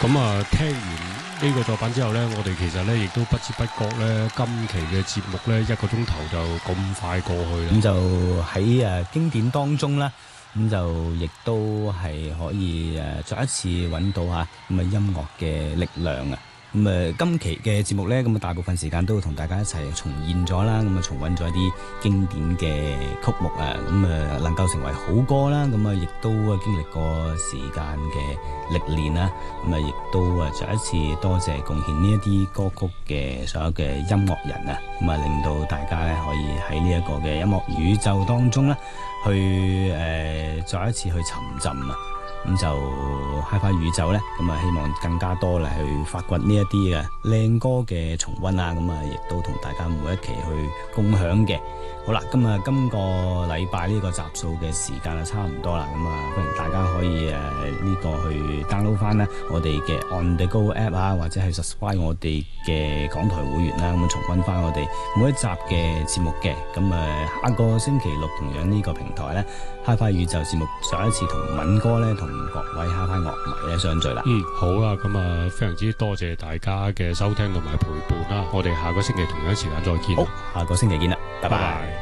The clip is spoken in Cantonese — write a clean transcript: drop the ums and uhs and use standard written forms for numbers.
咁啊，聽完呢個作品之後呢，我哋其實呢亦都不知不覺呢，今期嘅節目呢，1個鐘頭就咁快過去啦。 咁就喺經典當中啦，咁就亦都係可以再一次揾到嚇咁啊音樂嘅力量啊！咁今期嘅節目呢，咁啊大部分時間都會同大家一齊重現咗啦，咁啊重溫咗一啲經典嘅曲目啊，咁啊能夠成為好歌啦，咁啊亦都經歷過時間嘅歷練啦，咁啊亦都再一次多謝貢獻呢一啲歌曲嘅所有嘅音樂人啊，咁啊令到大家咧可以喺呢一個嘅音樂宇宙當中咧，去再一次去沉浸啊！咁就 Hi-Fi 宇宙咧，咁啊希望更加多咧去發掘呢一啲嘅靚歌嘅重溫啊，咁啊亦都同大家每一期去共享嘅。好啦，今個禮拜呢個集數嘅時間啊差唔多啦，咁啊歡迎大家可以呢個去 download 翻啦我哋嘅 On The Go App 啊，或者係 subscribe 我哋嘅港台會員啦，咁重溫翻我哋每一集嘅節目嘅。咁下個星期六同樣呢個平台咧 Hi-Fi 宇宙節目上一次同敏哥咧同各位 Hi-Fi 樂迷咧相聚啦。 好啦，咁啊非常之多謝大家嘅收聽同埋陪伴啦，我哋下個星期同樣時間再見。 好，下個星期見啦，拜拜。